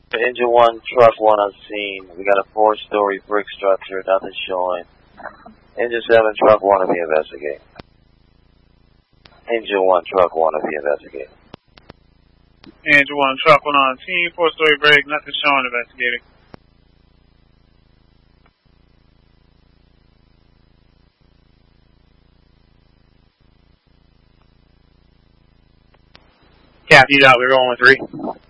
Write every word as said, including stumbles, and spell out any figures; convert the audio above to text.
Engine one, truck one on scene. We got a four-story brick structure, nothing showing. Engine seven, truck one will be investigating. Engine one, truck one will be investigating. Engine one, truck one on scene, four-story brick, nothing showing, investigating. Cap, you out, we're going with three.